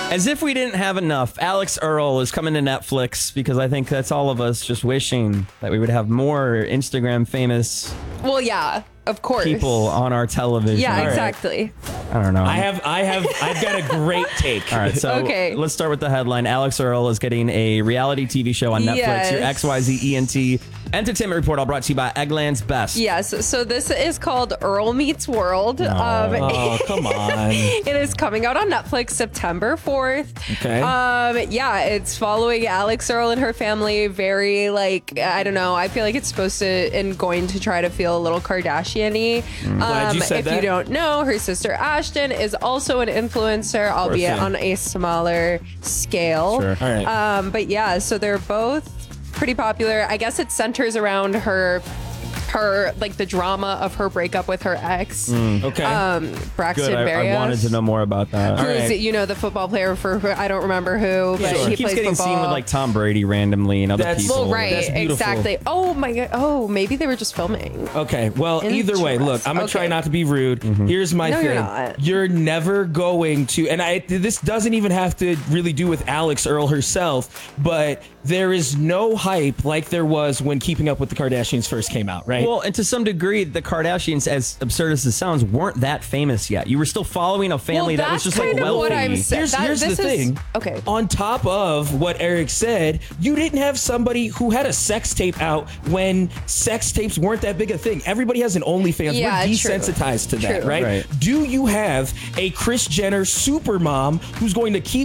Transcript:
As if we didn't have enough, Alex Earl is coming to Netflix because I think that's all of us just wishing that we would have more Instagram famous Well, yeah, of course. people on our television. Yeah, All right. exactly. I don't know. I've got a great take. All right, so Okay. let's start with the headline. Alex Earl is getting a reality TV show on Netflix. Yes. Your XYZ ENT Entertainment Report, all brought to you by Eggland's Best. Yes, so this is called Earl Meets World. Oh, come on. It is coming out on Netflix September 4th. Okay. Yeah, it's following Alex Earl and her family. Very, like, I don't know. I feel like it's supposed to and going to try to feel a little Kardashian-y. Glad you said if that. you don't know, her sister Ashton is also an influencer, albeit thing. on a smaller scale. Sure. All right. But yeah, so they're both pretty popular. I guess it centers around her like the drama of her breakup with her ex, Okay. Braxton Good. I Berrios. wanted to know more about that. Who's, right. you know, the football player for I don't remember who, but He he keeps plays getting football. seen with like Tom Brady randomly and other That's- people. Well, right, That's beautiful. exactly. Oh my god. Oh, maybe they were just filming. Okay, well, either way, look, I'm going to try Okay. not to be rude. Here's my No, thing. you're not. You're never going to, and this doesn't even have to really do with Alex Earl herself, but there is no hype like there was when Keeping Up with the Kardashians first came out, right? Well, and to some degree, the Kardashians, as absurd as it sounds, weren't that famous yet. You were still following a family that was that's just like kind of wealthy. what I'm saying. Here's the thing. Okay. On top of what Eric said, you didn't have somebody who had a sex tape out when sex tapes weren't that big a thing. Everybody has an OnlyFans. Yeah, We're true. desensitized to that, True. right? Right. Do you have a Kris Jenner supermom who's going to keep